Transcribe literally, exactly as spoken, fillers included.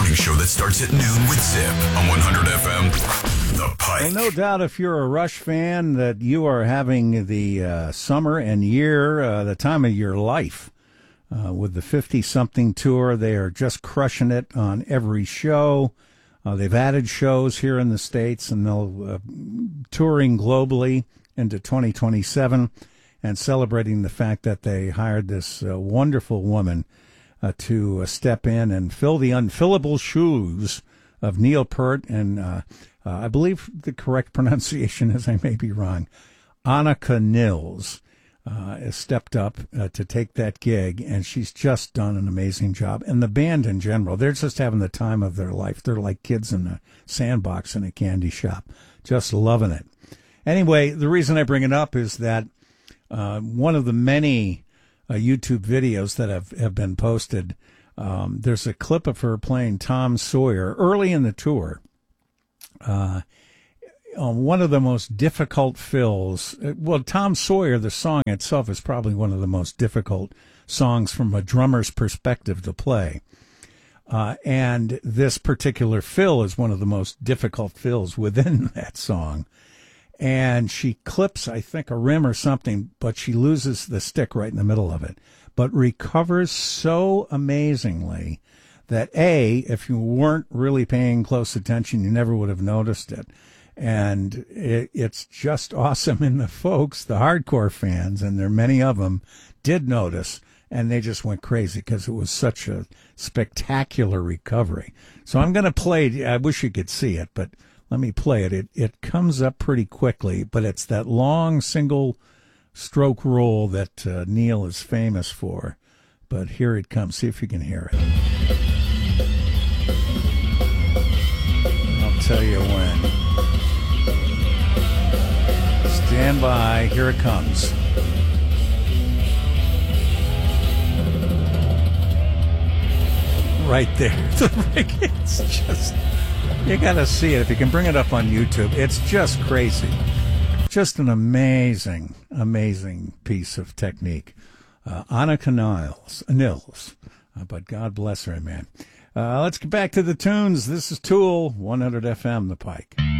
morning show that starts at noon with Zip on one hundred F M, The Pike. Well, no doubt if you're a Rush fan that you are having the uh, summer and year, uh, the time of your life. Uh, with the fifty-something tour, they are just crushing it on every show. Uh, they've added shows here in the States, and they'll uh, touring globally into twenty twenty-seven and celebrating the fact that they hired this uh, wonderful woman uh, to uh, step in and fill the unfillable shoes of Neil Peart. And uh, uh, I believe the correct pronunciation is, I may be wrong, Annika Nils. Uh, has stepped up uh, to take that gig, and she's just done an amazing job. And the band in general, they're just having the time of their life. They're like kids in a sandbox in a candy shop, just loving it. Anyway, the reason I bring it up is that uh, one of the many uh, YouTube videos that have, have been posted, um, there's a clip of her playing Tom Sawyer early in the tour. Uh Um, one of the most difficult fills. Well, Tom Sawyer, the song itself, is probably one of the most difficult songs from a drummer's perspective to play. Uh, and this particular fill is one of the most difficult fills within that song. And she clips, I think, a rim or something, but she loses the stick right in the middle of it, but recovers so amazingly that, A, if you weren't really paying close attention, you never would have noticed it. And it, it's just awesome. And the folks, the hardcore fans, and there are many of them, did notice, and they just went crazy because it was such a spectacular recovery. So I'm going to play, I wish you could see it, but let me play it. It, it comes up pretty quickly, but it's that long single stroke roll that uh, Neil is famous for. But here it comes. See if you can hear it. I'll tell you when. Stand by. Here it comes. Right there. It's just, you got to see it. If you can bring it up on YouTube, it's just crazy. Just an amazing, amazing piece of technique. Uh, Annika Nils. Nils. Uh, but God bless her, man. Uh, let's get back to the tunes. This is Tool, one hundred F M, The Pike.